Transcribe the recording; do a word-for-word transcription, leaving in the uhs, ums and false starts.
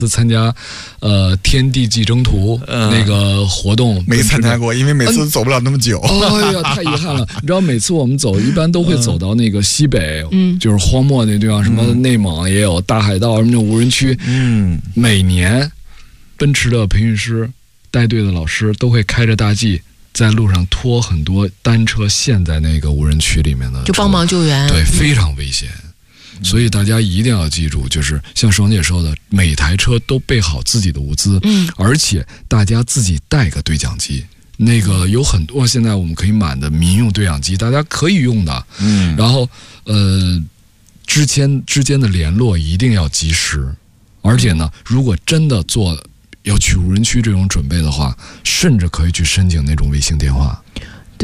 参加呃天地纪征途、嗯、那个活动没参加过，因为每次走不了那么久。 哎呀，太遗憾了！你知道，每次我们走，一般都会走到那个西北，嗯，就是荒漠那地方，什么内蒙也有，大海盗什么那种无人区。嗯，每年奔驰的培训师、带队的老师都会开着大 G 在路上拖很多单车陷在那个无人区里面的， 就帮忙救援。 对，非常危险。所以大家一定要记住，就是像爽姐说的，每台车都备好自己的物资，嗯，而且大家自己带个对讲机，那个有很多现在我们可以买的民用对讲机，大家可以用的，嗯，然后呃，之间之间的联络一定要及时，而且呢，如果真的做要去无人区这种准备的话，甚至可以去申请那种卫星电话。